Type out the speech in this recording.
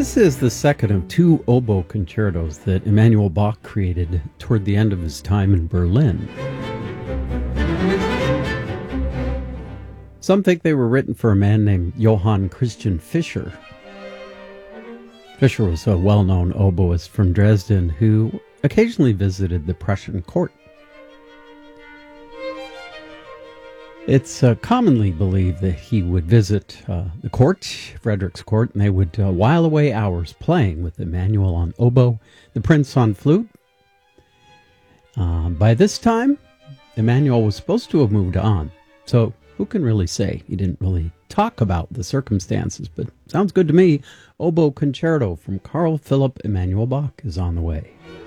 This is the second of two oboe concertos that Emanuel Bach created toward the end of his time in Berlin. Some think they were written for a man named Johann Christian Fischer. Fischer was a well-known oboist from Dresden who occasionally visited the Prussian court. It's commonly believed that he would visit the court, Frederick's court, and they would while away hours playing with Emanuel on oboe, the prince on flute. By this time, Emanuel was supposed to have moved on, so who can really say? He didn't really talk about the circumstances, but sounds good to me. Oboe Concerto from Carl Philipp Emanuel Bach is on the way.